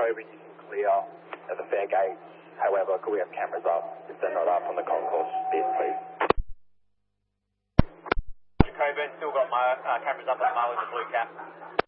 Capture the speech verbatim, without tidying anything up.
Cobra, you can clear at the fair gate. However, could we have cameras up? If they're not up on the concourse bit, please. Cobra, still got my uh, cameras up at the moment with the blue cap.